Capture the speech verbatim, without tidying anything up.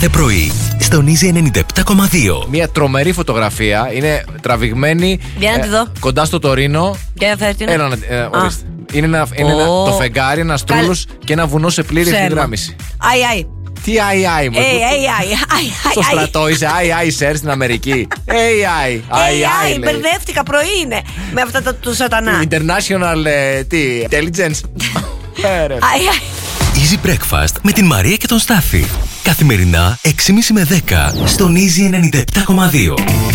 κάθε πρωί στον Easy ενενήντα επτά κόμμα δύο. Μια τρομερή φωτογραφία. Είναι τραβηγμένη Για να τη δω. κοντά στο Τωρίνο. Για να την... Έλα να. Ε, ορίστε. Είναι, ένα, είναι Oh. ένα, το φεγγάρι, ένα τρούλος και ένα βουνό σε πλήρη Ψέμα. ευθυγράμμιση. Άι, άι. Τι άι άι μου. Έι, έι, άι, άι, Στο άι. στρατό είσαι άι άι σερ στην Αμερική. Έι άι. Έι, άι, μπερδεύτηκα, πρωί είναι. Με αυτά τα του σατανά. International ε, τι, intelligence. Ε, ρε. Άι, άι. Easy Breakfast με την Μαρία και τον Στάφη. Καθημερινά έξι και μισή με δέκα στον Easy ενενήντα επτά κόμμα δύο.